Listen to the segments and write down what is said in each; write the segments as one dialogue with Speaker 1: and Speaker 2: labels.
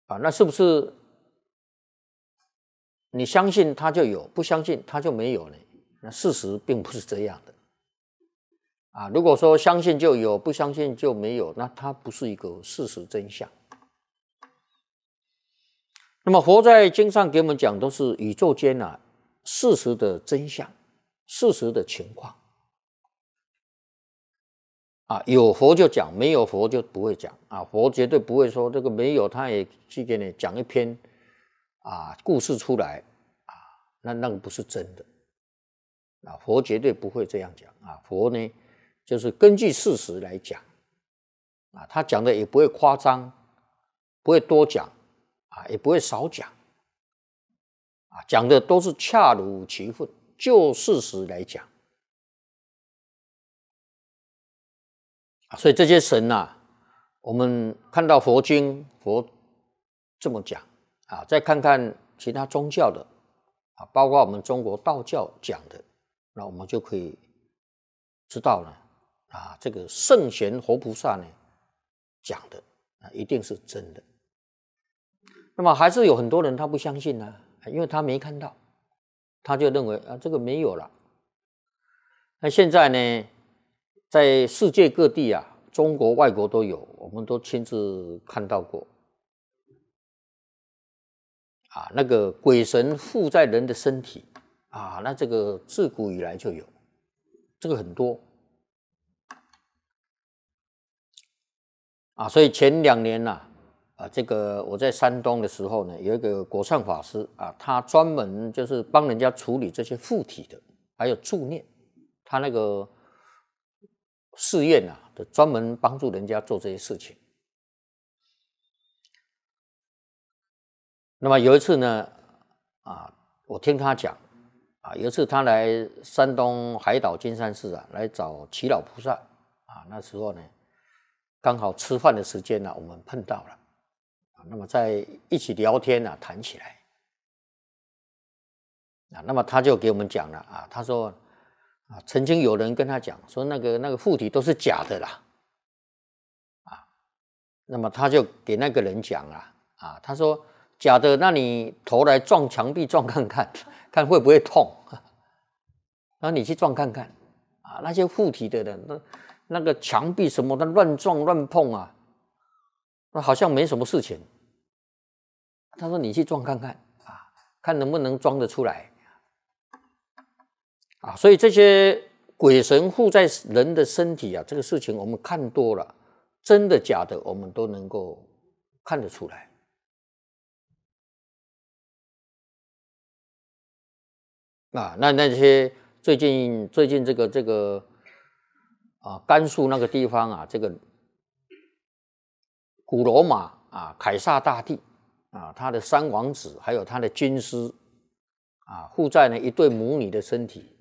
Speaker 1: 那是不是你相信它就有，不相信它就没有呢？那事实并不是这样的。如果说相信就有，不相信就没有，那它不是一个事实真相。那么佛在经上给我们讲，都是宇宙间事实的真相，事实的情况。有佛就讲，没有佛就不会讲。佛绝对不会说这个没有，他也去给你讲一篇故事出来那个不是真的。佛绝对不会这样讲。佛呢就是根据事实来讲。他讲的也不会夸张，不会多讲也不会少讲。讲的都是恰如其分，就事实来讲。所以这些神我们看到佛经，佛这么讲再看看其他宗教的包括我们中国道教讲的，那我们就可以知道了这个圣贤活菩萨呢讲的一定是真的。那么还是有很多人他不相信因为他没看到，他就认为这个没有了。那现在呢，在世界各地中国外国都有，我们都亲自看到过那个鬼神附在人的身体那这个自古以来就有，这个很多所以前2年这个我在山东的时候呢，有一个国善法师他专门就是帮人家处理这些附体的，还有助念，他那个寺院专门帮助人家做这些事情。那么有一次呢我听他讲有一次他来山东海岛金山寺来找耆老菩萨那时候呢刚好吃饭的时间我们碰到了那么在一起聊天谈起来那么他就给我们讲了他说曾经有人跟他讲说那个附体都是假的啦那么他就给那个人讲他说假的，那你头来撞墙壁撞看看，看会不会痛那你去撞看看那些附体的人那个墙壁什么的乱撞乱碰那好像没什么事情。他说你去撞看看看能不能装得出来所以这些鬼神附在人的身体这个事情我们看多了，真的假的我们都能够看得出来那些最近这个甘肃那个地方这个古罗马凯撒大帝他的三王子还有他的军师附在一对母女的身体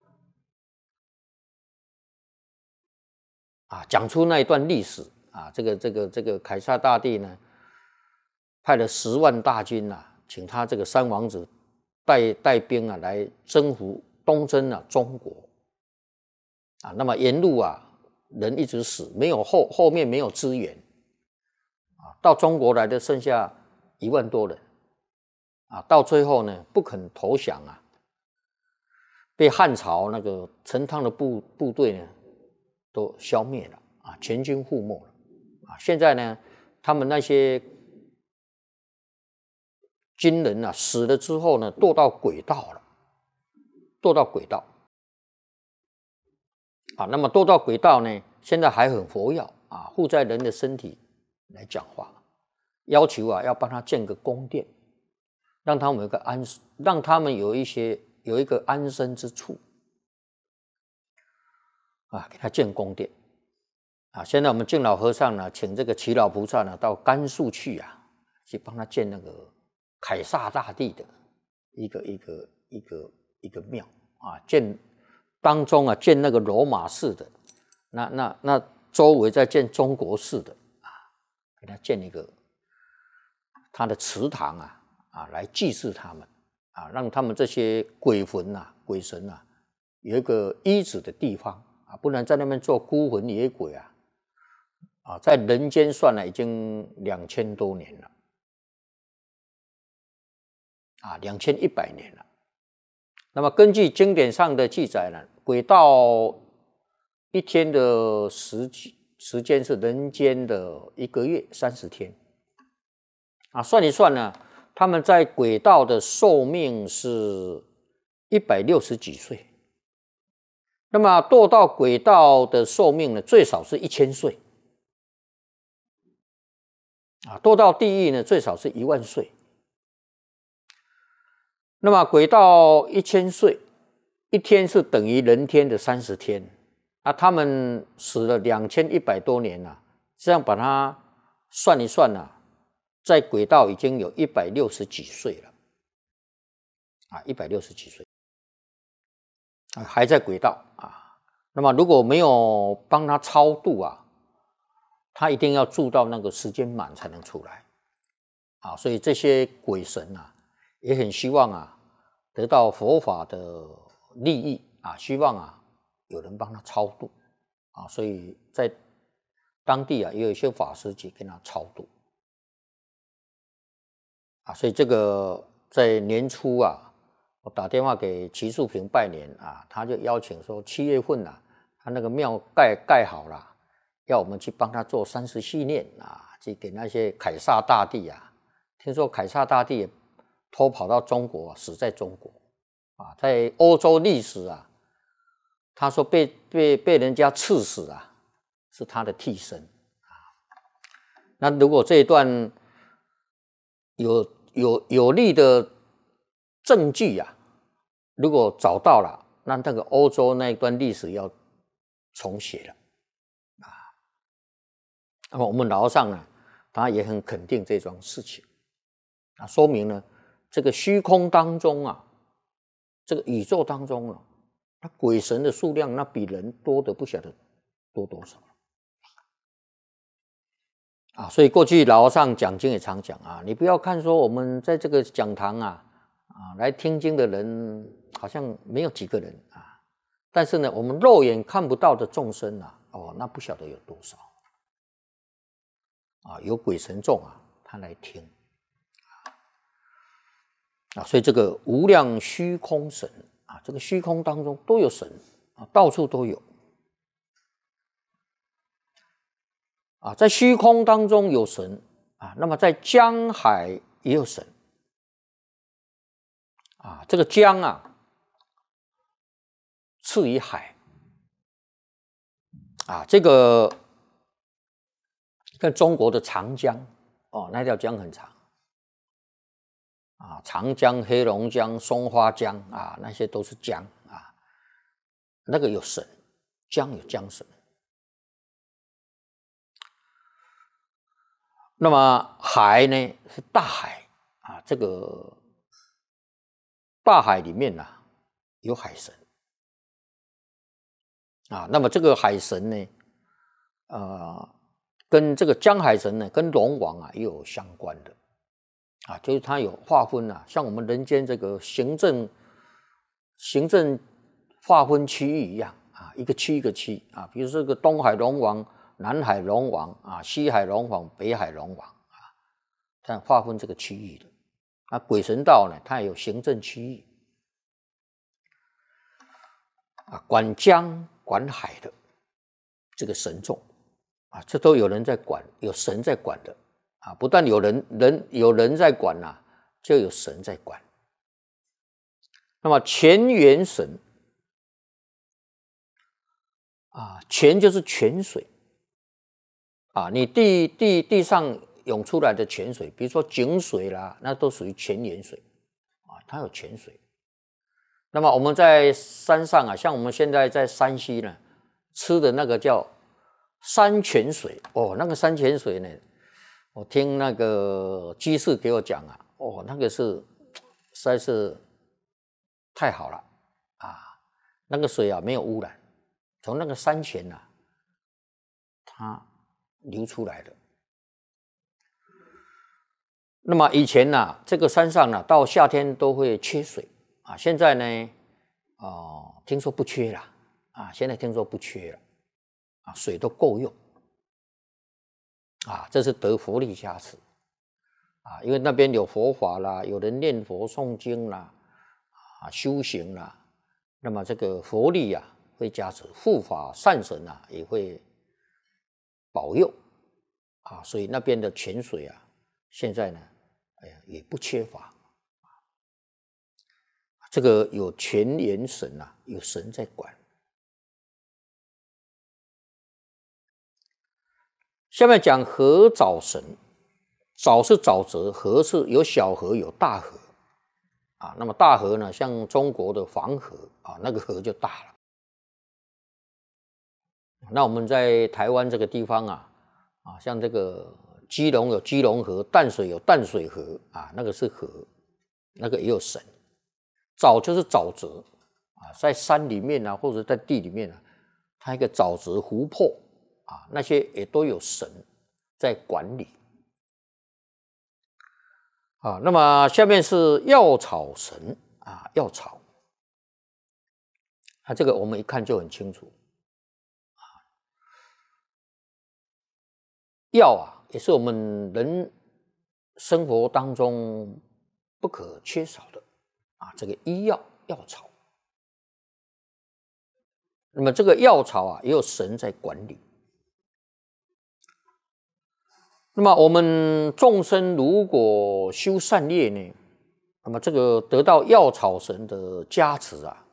Speaker 1: 讲出那一段历史这个凯撒大帝呢派了10万大军请他这个三王子带兵来征服东征中国那么沿路人一直死，没有后面没有支援到中国来的剩下1万多人到最后呢不肯投降被汉朝那个陈汤的部队呢都消灭了全军覆没了现在呢他们那些军人死了之后呢堕到鬼道了，堕到鬼道那么堕到鬼道呢现在还很活跃附在人的身体来讲话，要求要帮他建个宫殿，让他们有一个安身之处给他建宫殿现在我们净老和尚请这个耆老菩萨到甘肃去帮他建那个凯撒大帝的一个庙建当中建那个罗马式的，那周围再建中国式的给他建一个他的祠堂来祭祀他们让他们这些鬼魂鬼神有一个依止的地方不然在那边做孤魂野鬼在人间算已经2000多年了 2100年了。那么根据经典上的记载呢，轨道一天的时间是人间的1个月30天。算一算呢，他们在轨道的寿命是160几岁。那么堕到轨道的寿命呢，最少是1000岁。堕到地狱呢，最少是10000岁。那么轨道1000岁，一天是等于人天的30天。他们死了2100多年了，这样把它算一算在轨道已经有160几岁了，160几岁还在轨道那么如果没有帮他超度他一定要住到那个时间满才能出来所以这些鬼神也很希望得到佛法的利益希望有人帮他超度所以在当地也有一些法师去跟他超度所以这个在年初我打电话给齐树平拜年他就邀请说7月份他那个庙盖好了，要我们去帮他做30系念去给那些凯撒大帝听说凯撒大帝也偷跑到中国死在中国在欧洲历史他说被人家刺死是他的替身那如果这一段有力的证据如果找到了，那个欧洲那一段历史要重写了那么我们老和尚呢，他也很肯定这桩事情说明呢，这个虚空当中这个宇宙当中那鬼神的数量那比人多的不晓得多多少所以过去老和尚讲经也常讲你不要看说我们在这个讲堂来听经的人好像没有几个人但是呢，我们肉眼看不到的众生那不晓得有多少有鬼神众他来听所以这个无量虚空神这个虚空当中都有神到处都有在虚空当中有神那么在江海也有神这个江次于海这个跟中国的长江那条江很长长江、黑龙江、松花江那些都是江那个有神，江有江神。那么海呢是大海这个大海里面有海神那么这个海神呢跟这个江海神呢跟龙王也有相关的就是它有划分像我们人间这个行政划分区域一样一个区一个区比如说这个东海龙王、南海龙王西海龙王、北海龙王它划分这个区域的鬼神道呢它也有行政区域管江管海的这个神众这都有人在管，有神在管的不但有人在管就有神在管。那么泉源神泉就是泉水你地上涌出来的泉水，比如说井水啦，那都属于泉源水它有泉水。那么我们在山上像我们现在在山西呢吃的那个叫山泉水那个山泉水呢，我听那个居士给我讲那个是实在是太好了那个水没有污染，从那个山泉它流出来的。那么以前这个山上到夏天都会缺水现在呢听说不缺了现在听说不缺了水都够用这是得佛力加持。 啊，因为那边有佛法啦，有人念佛诵经啦，啊，修行啦，那么这个佛力啊会加持，护法善神啊也会保佑啊，所以那边的泉水啊，现在呢，哎呀也不缺乏。这个有泉眼神啊，有神在管。下面讲河沼神，沼是沼泽，河是有小河有大河啊。那么大河呢，像中国的黄河啊，那个河就大了。那我们在台湾这个地方啊，像这个基隆有基隆河，淡水有淡水河啊，那个是河，那个也有神。沼就是沼泽啊，在山里面啊，或者在地里面啊，它一个沼泽湖泊啊，那些也都有神在管理啊。那么下面是药草神啊，药草啊，这个我们一看就很清楚啊。药啊，也是我们人生活当中不可缺少的啊，这个医药药草。那么这个药草啊，也有神在管理。那么我们众生如果修善业呢，那么这个得到药草神的加持啊，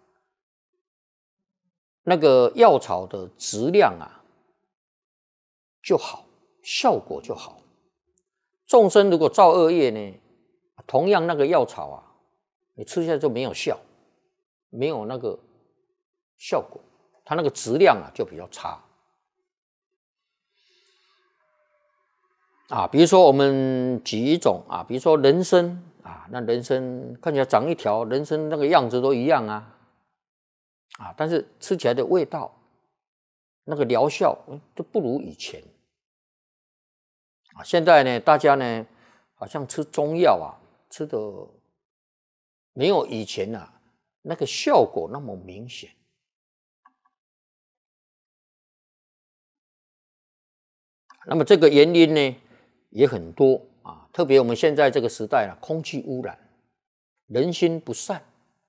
Speaker 1: 那个药草的质量啊就好，效果就好。众生如果造恶业呢，同样那个药草啊，你吃下来就没有效，没有那个效果，它那个质量啊就比较差。啊，比如说我们举一种啊，比如说人参啊，那人参看起来长一条，人参那个样子都一样啊，但是吃起来的味道，那个疗效都不如以前啊。现在呢，大家呢好像吃中药啊，吃的没有以前啊那个效果那么明显。那么这个原因呢也很多啊，特别我们现在这个时代啊，空气污染，人心不善。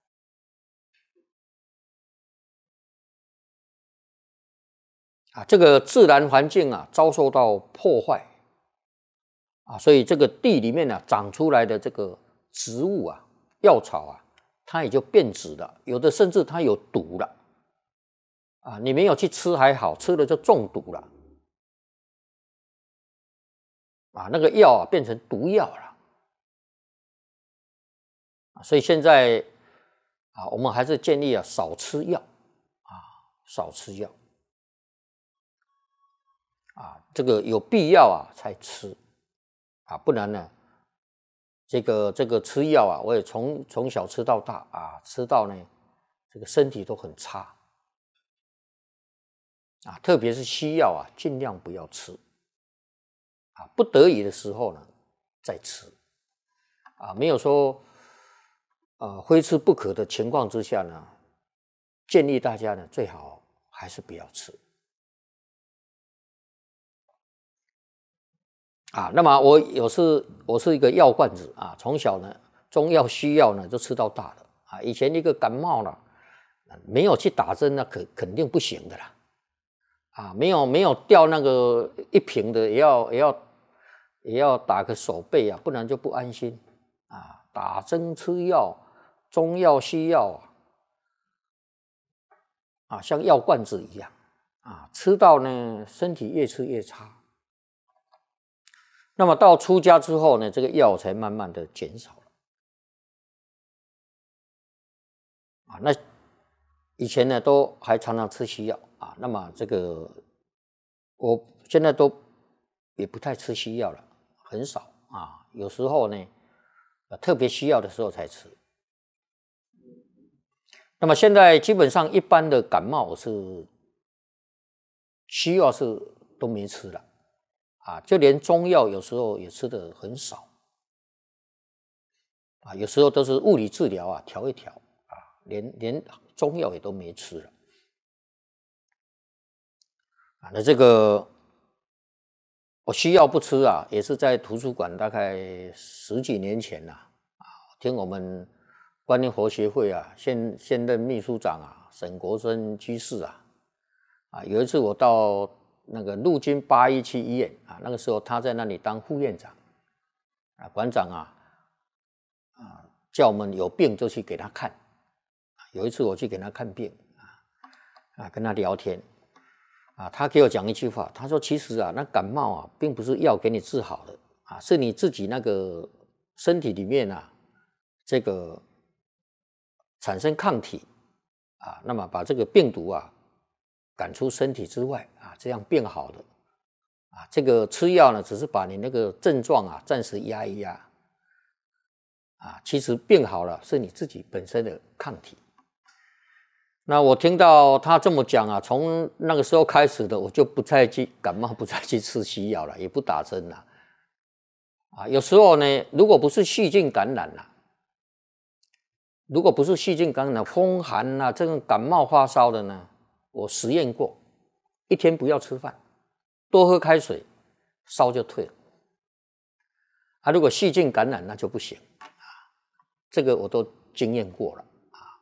Speaker 1: 这个自然环境啊遭受到破坏啊，所以这个地里面啊长出来的这个植物啊、药草啊，它也就变质了，有的甚至它有毒了啊，你没有去吃还好，吃了就中毒了啊，那个药啊变成毒药了啊，所以现在啊，我们还是建议啊少吃药啊，少吃药。这个有必要啊才吃啊，不然呢，这个吃药啊，我也从小吃到大啊，吃到呢这个身体都很差啊，特别是西药啊，尽量不要吃啊，不得已的时候呢再吃啊，没有说非吃不可的情况之下呢，建议大家呢最好还是不要吃。那么我是一个药罐子啊，从小呢中药西药呢就吃到大了啊。以前一个感冒了，没有去打针那肯定不行的啦啊，没有掉那个一瓶的，也要打个手背啊，不然就不安心啊。打针吃药，中药西药像药罐子一样啊，吃到呢身体越吃越差。那么到出家之后呢，这个药才慢慢的减少了那以前呢都还常常吃西药那么这个我现在都也不太吃西药了，很少有时候呢特别需要的时候才吃。那么现在基本上一般的感冒是西药是都没吃了就连中药有时候也吃的很少有时候都是物理治疗调一调连中药也都没吃了那这个我西药不吃啊，也是在图书馆大概10几年前啦，听我们观念佛协会啊，现任秘书长啊，沈国珍居士有一次我到那个陆军817医院那个时候他在那里当副院长馆长叫我们有病就去给他看。有一次我去给他看病跟他聊天他给我讲一句话，他说其实那感冒并不是药给你治好的是你自己那个身体里面这个产生抗体那么把这个病毒赶出身体之外这样变好的这个吃药呢只是把你那个症状暂时压一压其实病好了是你自己本身的抗体。那我听到他这么讲从那个时候开始的我就不再去感冒，不再去吃西药了，也不打针了有时候呢如果不是细菌感染风寒这种感冒发烧的呢，我实验过一天不要吃饭，多喝开水，烧就退了如果细菌感染那就不行这个我都经验过了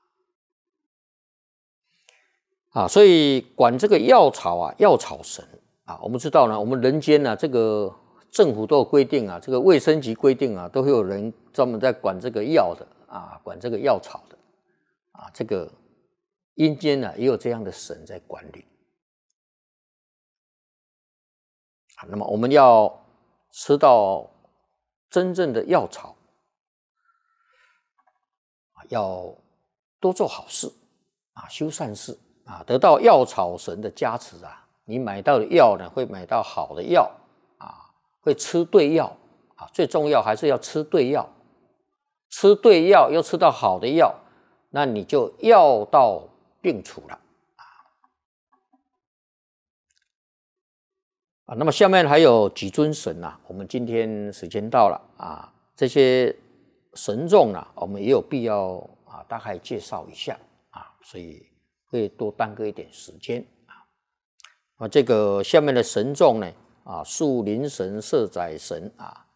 Speaker 1: 所以管这个药草药草神我们知道呢，我们人间这个政府都有规定这个卫生局规定都会有人专门在管这个药的管这个药草的这个阴间也有这样的神在管理那么我们要吃到真正的药草要多做好事修善事得到药草神的加持你买到的药呢会买到好的药会吃对药最重要还是要吃对药，吃对药又吃到好的药，那你就药到病除了那么下面还有几尊神我们今天时间到了这些神众我们也有必要大概介绍一下所以会多耽搁一点时间这个下面的神众呢树林神、社宅神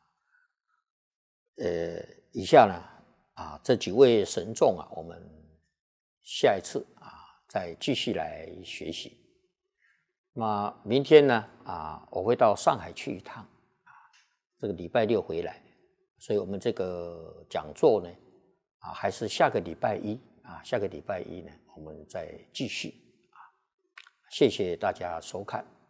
Speaker 1: 以下呢这几位神众我们下一次再继续来学习。那明天呢我会到上海去一趟这个礼拜6回来，所以我们这个讲座呢还是下个礼拜一呢我们再继续谢谢大家收看。